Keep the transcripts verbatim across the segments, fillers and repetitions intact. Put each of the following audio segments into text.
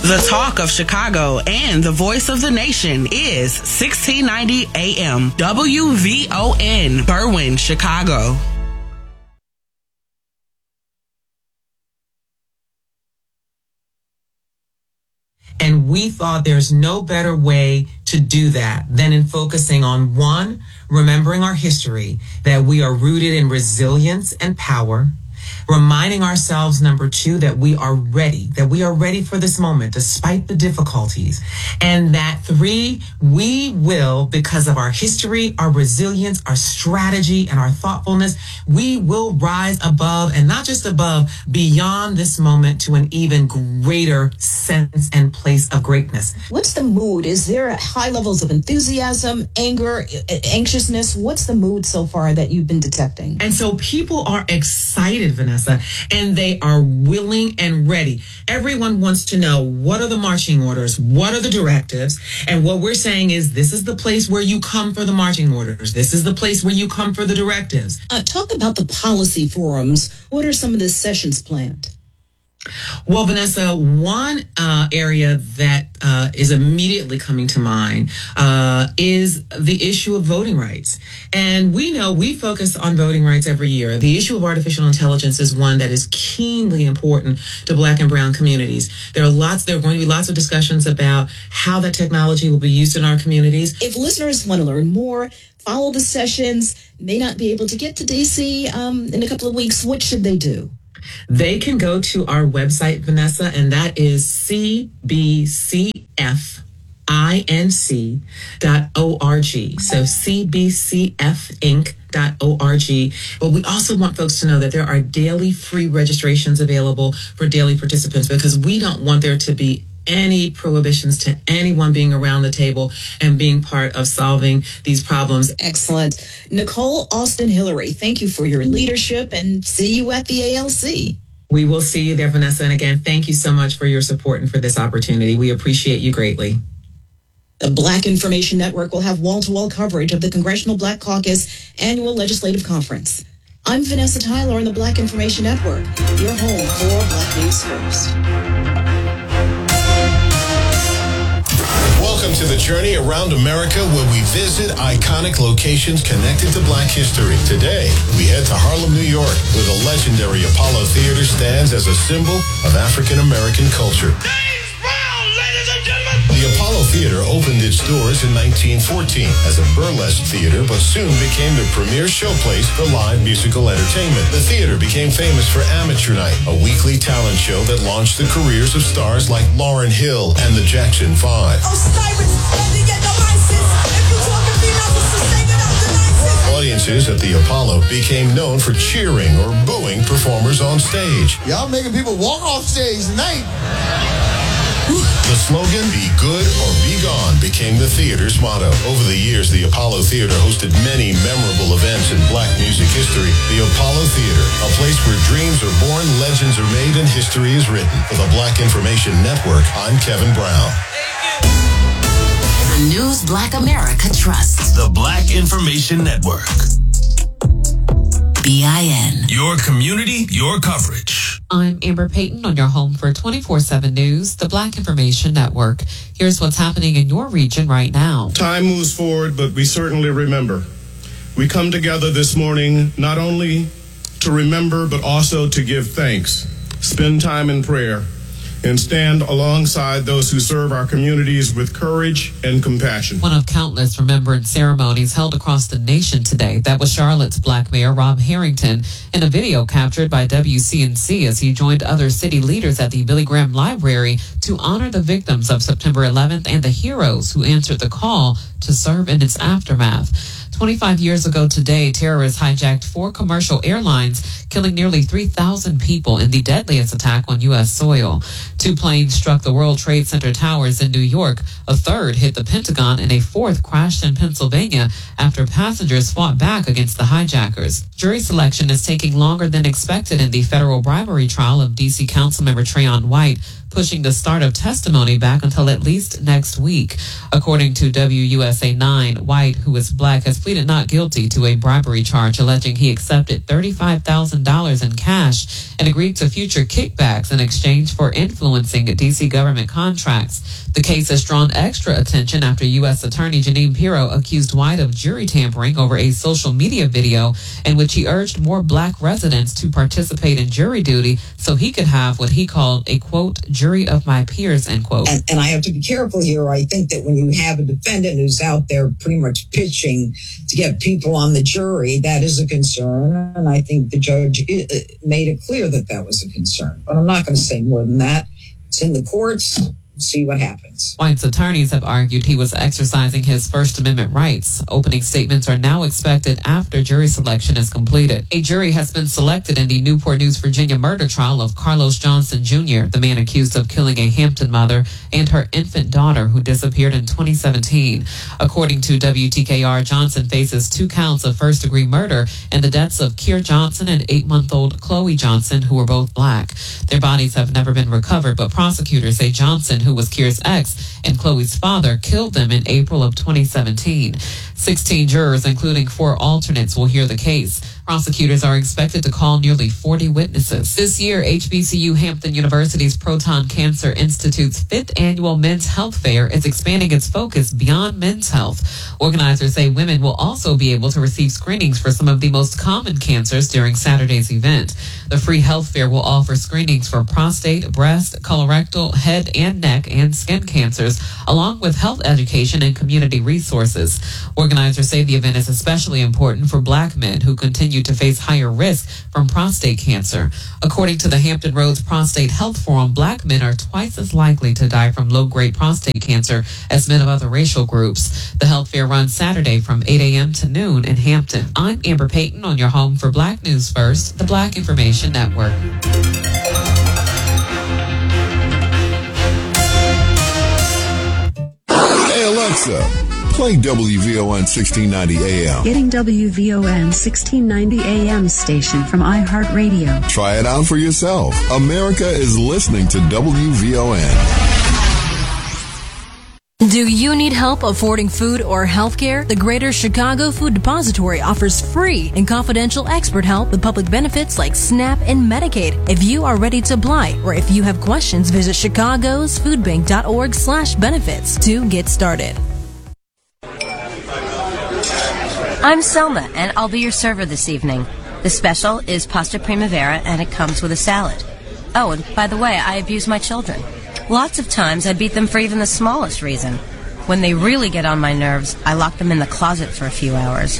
The talk of Chicago and the voice of the nation is sixteen ninety A M W V O N, Berwyn, Chicago. And we thought there's no better way to do that than in focusing on, one, remembering our history, that we are rooted in resilience and power, reminding ourselves, number two, that we are ready, that we are ready for this moment despite the difficulties. And that three, we will, because of our history, our resilience, our strategy, and our thoughtfulness, we will rise above, and not just above, beyond this moment to an even greater sense and place of greatness. What's the mood? Is there high levels of enthusiasm, anger, anxiousness? What's the mood so far that you've been detecting? And so people are excited, Vanessa, and they are willing and ready. Everyone wants to know, what are the marching orders? What are the directives? And what we're saying is, this is the place where you come for the marching orders. This is the place where you come for the directives. Uh, talk about the policy forums. What are some of the sessions planned? Well, Vanessa, one uh, area that uh, is immediately coming to mind uh, is the issue of voting rights. And we know we focus on voting rights every year. The issue of artificial intelligence is one that is keenly important to Black and Brown communities. There are lots, there are going to be lots of discussions about how that technology will be used in our communities. If listeners want to learn more, follow the sessions, may not be able to get to D C um, in a couple of weeks, what should they do? They can go to our website, Vanessa, and that is c b c f inc dot org. So c b c f inc dot org. But we also want folks to know that there are daily free registrations available for daily participants, because we don't want there to be any prohibitions to anyone being around the table and being part of solving these problems. Excellent. Nicole Austin Hillary, thank you for your leadership, and see you at the A L C. We will see you there, Vanessa. And again, thank you so much for your support and for this opportunity. We appreciate you greatly. The Black Information Network will have wall-to-wall coverage of the Congressional Black Caucus Annual Legislative Conference. I'm Vanessa Tyler on the Black Information Network, your home for Black News First. Welcome to the journey around America, where we visit iconic locations connected to Black history. Today, we head to Harlem, New York, where the legendary Apollo Theater stands as a symbol of African American culture. James Brown, ladies and gentlemen! The Apollo Theater opened its doors in nineteen fourteen as a burlesque theater, but soon became the premier showplace for live musical entertainment. The theater became famous for Amateur Night, a weekly talent show that launched the careers of stars like Lauryn Hill and the Jackson Five. Audiences at the Apollo became known for cheering or booing performers on stage. Y'all making people walk off stage tonight. The slogan, "Be good or be gone," became the theater's motto. Over the years, the Apollo Theater hosted many memorable events in Black music history. The Apollo Theater, a place where dreams are born, legends are made, and history is written. For the Black Information Network, I'm Kevin Brown. The News Black America trusts. The Black Information Network. B I N. Your community, your coverage. I'm Amber Payton on your home for twenty-four seven News, the Black Information Network. Here's what's happening in your region right now. Time moves forward, but we certainly remember. We come together this morning not only to remember, but also to give thanks, spend time in prayer, and stand alongside those who serve our communities with courage and compassion. One of countless remembrance ceremonies held across the nation today. That was Charlotte's Black Mayor Rob Harrington in a video captured by W C N C as he joined other city leaders at the Billy Graham Library to honor the victims of September eleventh and the heroes who answered the call to serve in its aftermath. twenty-five years ago today, terrorists hijacked four commercial airlines, killing nearly three thousand people in the deadliest attack on U S soil. Two planes struck the World Trade Center towers in New York. A third hit the Pentagon, and a fourth crashed in Pennsylvania after passengers fought back against the hijackers. Jury selection is taking longer than expected in the federal bribery trial of D C Councilmember Trayon White. pushing the start of testimony back until at least next week. According to W U S A nine, White, who is black, has pleaded not guilty to a bribery charge alleging he accepted thirty-five thousand dollars in cash and agreed to future kickbacks in exchange for influencing D C government contracts. The case has drawn extra attention after U S Attorney Jeanine Pirro accused White of jury tampering over a social media video in which he urged more black residents to participate in jury duty so he could have what he called a, quote, jury of my peers, end quote. And, and I have to be careful here. I think that when you have a defendant who's out there pretty much pitching to get people on the jury, that is a concern. And I think the judge made it clear that that was a concern. But I'm not going to say more than that. It's in the courts. See what happens. White's attorneys have argued he was exercising his First Amendment rights. Opening statements are now expected after jury selection is completed. A jury has been selected in the Newport News, Virginia murder trial of Carlos Johnson Junior, the man accused of killing a Hampton mother and her infant daughter who disappeared in twenty seventeen. According to W T K R, Johnson faces two counts of first-degree murder and the deaths of Keir Johnson and eight-month-old Chloe Johnson, who were both black. Their bodies have never been recovered, but prosecutors say Johnson, who was Keir's ex and Chloe's father, killed them in April of twenty seventeen. sixteen jurors, including four alternates, will hear the case. Prosecutors are expected to call nearly forty witnesses. This year, H B C U Hampton University's Proton Cancer Institute's fifth annual Men's Health Fair is expanding its focus beyond men's health. Organizers say women will also be able to receive screenings for some of the most common cancers during Saturday's event. The free health fair will offer screenings for prostate, breast, colorectal, head and neck, and skin cancers, along with health education and community resources. Organizers say the event is especially important for black men who continue to face higher risk from prostate cancer. According to the Hampton Roads Prostate Health Forum, black men are twice as likely to die from low-grade prostate cancer as men of other racial groups. The health fair runs Saturday from eight a.m. to noon in Hampton. I'm Amber Payton on your home for Black News First, the Black Information Network. Hey Alexa, play W V O N sixteen ninety A M. Getting W V O N sixteen ninety A M station from iHeartRadio. Try it out for yourself. America is listening to W V O N. Do you need help affording food or health care? The Greater Chicago Food Depository offers free and confidential expert help with public benefits like SNAP and Medicaid. If you are ready to apply or if you have questions, visit chicagosfoodbank.org slash benefits to get started. I'm Selma, and I'll be your server this evening. The special is pasta primavera, and it comes with a salad. Oh, and by the way, I abuse my children. Lots of times I beat them for even the smallest reason. When they really get on my nerves, I lock them in the closet for a few hours.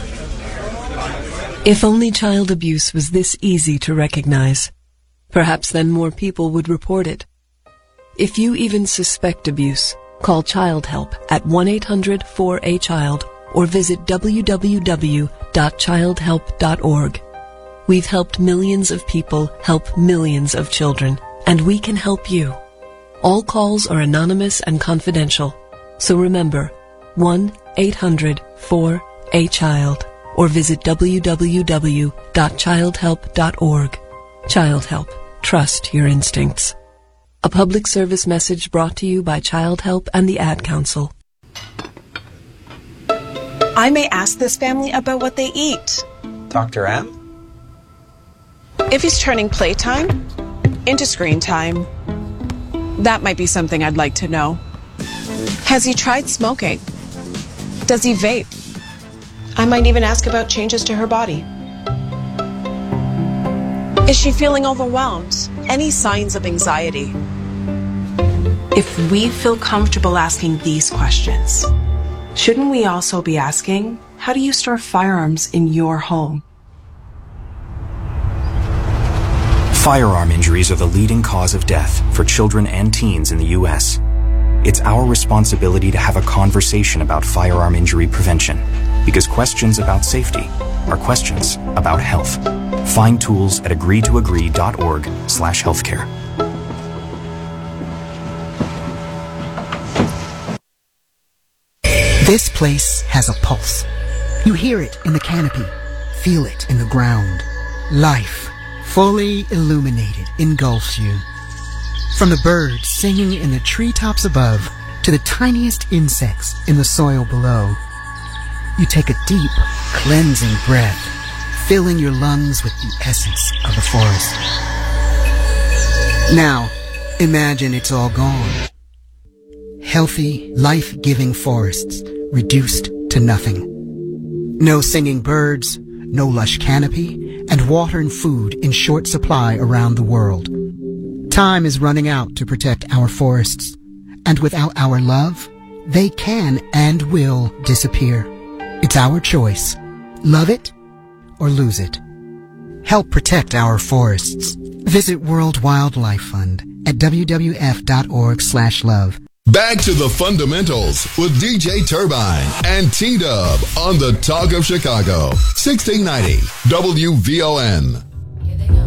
If only child abuse was this easy to recognize, perhaps then more people would report it. If you even suspect abuse, call Child Help at one eight hundred four A child or visit w w w dot child help dot org. We've helped millions of people help millions of children, and we can help you. All calls are anonymous and confidential, so remember, one eight hundred four A child or visit w w w dot child help dot org. Child Help. Trust your instincts. A public service message brought to you by Child Help and the Ad Council. I may ask this family about what they eat. Doctor M? If he's turning playtime into screen time, that might be something I'd like to know. Has he tried smoking? Does he vape? I might even ask about changes to her body. Is she feeling overwhelmed? Any signs of anxiety? If we feel comfortable asking these questions, shouldn't we also be asking, how do you store firearms in your home? Firearm injuries are the leading cause of death for children and teens in the U S It's our responsibility to have a conversation about firearm injury prevention, because questions about safety are questions about health. Find tools at agree to agree dot org slash healthcare. This place has a pulse. You hear it in the canopy, feel it in the ground. Life, fully illuminated, engulfs you. From the birds singing in the treetops above to the tiniest insects in the soil below, you take a deep, cleansing breath, filling your lungs with the essence of the forest. Now, imagine it's all gone. Healthy, life-giving forests reduced to nothing. No singing birds, no lush canopy, and water and food in short supply around the world. Time is running out to protect our forests, and without our love, they can and will disappear. It's our choice. Love it or lose it. Help protect our forests. Visit World Wildlife Fund at w w f dot org slash love. Back to the fundamentals with D J Turbine and T-Dub on the Talk of Chicago. sixteen ninety W V O N.